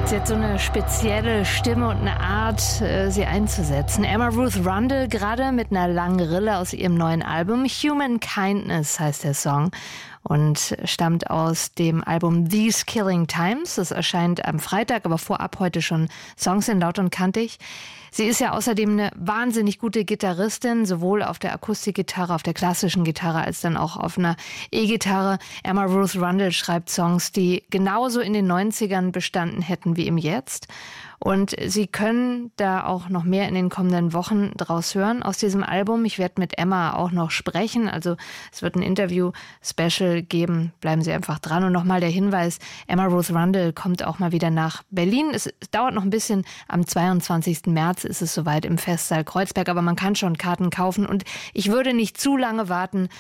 Sie hat so eine spezielle Stimme und eine Art, sie einzusetzen. Emma Ruth Rundle, gerade mit einer langen Rille aus ihrem neuen Album. Human Kindness heißt der Song und stammt aus dem Album These Killing Times. Das erscheint am Freitag, aber vorab heute schon Songs in Laut und Kantig. Sie ist ja außerdem eine wahnsinnig gute Gitarristin, sowohl auf der Akustikgitarre, auf der klassischen Gitarre, als dann auch auf einer E-Gitarre. Emma Ruth Rundle schreibt Songs, die genauso in den 90ern bestanden hätten wie im Jetzt. Und Sie können da auch noch mehr in den kommenden Wochen draus hören aus diesem Album. Ich werde mit Emma auch noch sprechen. Also es wird ein Interview-Special geben. Bleiben Sie einfach dran. Und nochmal der Hinweis, Emma Ruth Rundle kommt auch mal wieder nach Berlin. Es dauert noch ein bisschen. Am 22. März ist es soweit im Festsaal Kreuzberg. Aber man kann schon Karten kaufen. Und ich würde nicht zu lange warten.